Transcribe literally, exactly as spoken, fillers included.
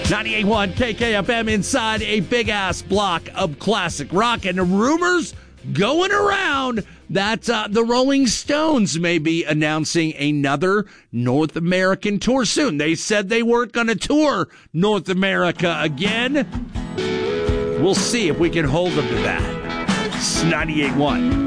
ninety-eight point one K K F M inside a big-ass block of classic rock. And the rumors going around that uh, the Rolling Stones may be announcing another North American tour soon. They said they weren't going to tour North America again. We'll see if we can hold them to that. It's ninety-eight point one